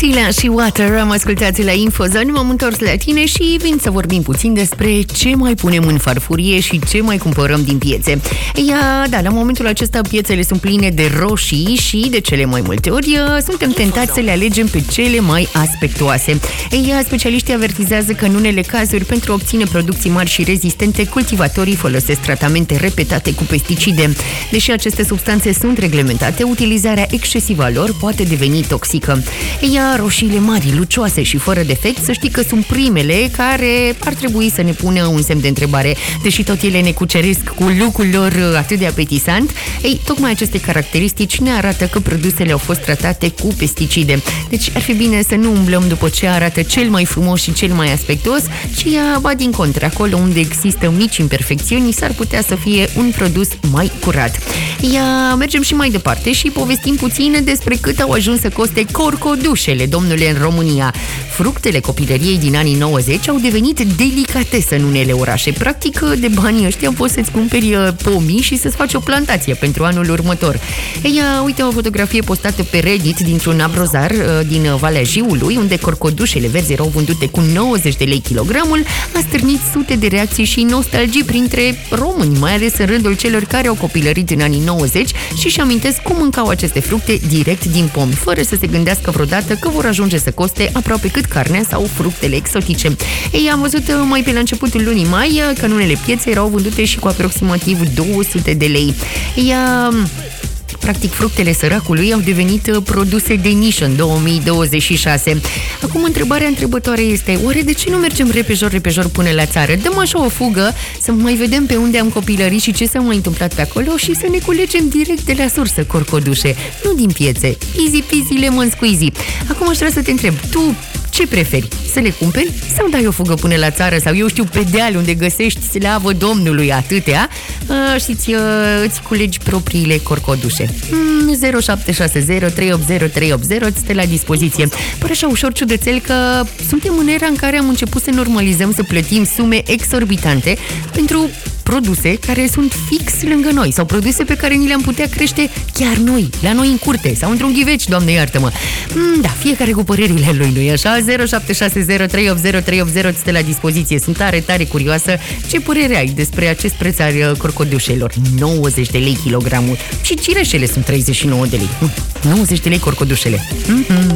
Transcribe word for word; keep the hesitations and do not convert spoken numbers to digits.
Sheila și Water am ascultat la Infozone, m-am întors la tine și vin să vorbim puțin despre ce mai punem în farfurie și ce mai cumpărăm din piețe. Ia, da, la momentul acesta piețele sunt pline de roșii și de cele mai multe ori suntem tentați să le alegem pe cele mai aspectuoase. Ia, specialiștii avertizează că în unele cazuri, pentru a obține producții mari și rezistente, cultivatorii folosesc tratamente repetate cu pesticide. Deși aceste substanțe sunt reglementate, utilizarea excesivă a lor poate deveni toxică. Ia, roșiile mari, lucioase și fără defect, să știi că sunt primele care ar trebui să ne pună un semn de întrebare. Deși tot ele ne cuceresc cu look-ul lor atât de apetisant, ei, tocmai aceste caracteristici ne arată că produsele au fost tratate cu pesticide. Deci ar fi bine să nu umblăm după ce arată cel mai frumos și cel mai aspectuos, ci ia, ba din contră, acolo unde există mici imperfecțiuni, s-ar putea să fie un produs mai curat. Ia, mergem și mai departe și povestim puțin despre cât au ajuns să coste corcodușele, domnule, în România. Fructele copilăriei din anii nouăzeci au devenit delicatesă în unele orașe. Practic, de banii ăștia poți să-ți cumperi pomii și să-ți faci o plantație pentru anul următor. Ia, uite o fotografie postată pe Reddit dintr-un abrozar din Valea Jiului, unde corcodușele verzi erau vândute cu nouăzeci de lei kilogramul, a stârnit sute de reacții și nostalgii printre români, mai ales în rândul celor care au copilărit în anii nouăzeci și își amintesc cum mâncau aceste fructe direct din pomi, fără să se gândească vreodată că vor ajunge să coste aproape cât carnea sau fructele exotice. Ei, am văzut mai pe la începutul lunii mai că în unele piețe erau vândute și cu aproximativ două sute de lei. Ia... Practic, fructele săracului au devenit produse de nișă în două mii douăzeci și șase. Acum, întrebarea întrebătoare este: oare de ce nu mergem repejor, repejor până la țară? Dăm așa o fugă să mai vedem pe unde am copilărit și ce s-a mai întâmplat pe acolo și să ne culegem direct de la sursă corcodușe, nu din piețe. Easy peasy lemon squeezy. Acum aș vrea să te întreb, tu ce preferi? Să le cumperi sau dai o fugă până la țară sau, eu știu, pe deal unde găsești, slavă Domnului, atâtea, uh, și îți, uh, îți culegi propriile corcodușe? Mm, zero șapte șase zero trei opt zero trei opt zero ți-te la dispoziție. Pare așa ușor ciudățel că suntem în era în care am început să normalizăm să plătim sume exorbitante pentru produse care sunt fix lângă noi sau produse pe care ni le-am putea crește chiar noi, la noi în curte sau într-un ghiveci, Doamne iartă-mă. Mm, da, fiecare cu părerile lui, nu-i așa? zero șapte șase zero trei opt zero trei opt zero ți-te la dispoziție. Sunt tare, tare curioasă ce părere ai despre acest preț al corcodușelor. nouăzeci de lei kilogramul și cireșele sunt treizeci și nouă de lei. nouăzeci de lei corcodușele. Mm-hmm.